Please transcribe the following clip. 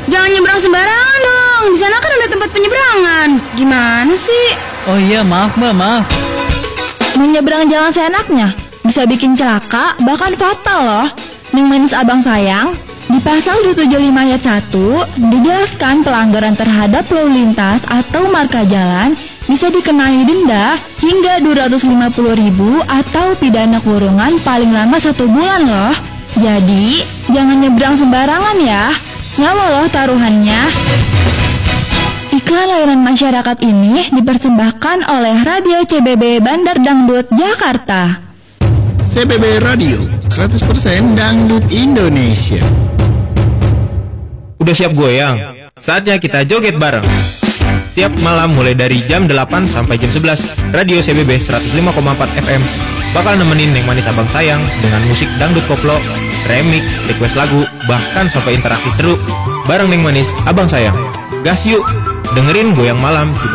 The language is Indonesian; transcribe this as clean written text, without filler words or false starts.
Jangan nyebrang sembarangan dong. Di sana kan ada tempat penyeberangan. Gimana sih? Oh iya, maaf Mbak, maaf. Menyeberang jalan seenaknya bisa bikin celaka, bahkan fatal loh. Neng Manis Abang Sayang, di pasal 275 ayat 1 dijelaskan pelanggaran terhadap lalu lintas atau marka jalan bisa dikenai denda hingga 250.000 atau pidana kurungan paling lama 1 bulan loh. Jadi, jangan nyebrang sembarangan ya. Nyawa loh taruhannya. Iklan layanan masyarakat ini dipersembahkan oleh Radio CBB Bandar Dangdut Jakarta. CBB Radio 100% Dangdut Indonesia. Udah siap goyang? Saatnya kita joget bareng. Tiap malam mulai dari jam 8 sampai jam 11, Radio CBB 105,4 FM bakal nemenin Neng Manis Abang Sayang dengan musik dangdut koplo, remix, request lagu, bahkan sampai interaksi seru bareng Neng Manis Abang Sayang. Gas yuk, dengerin Goyang Malam cuma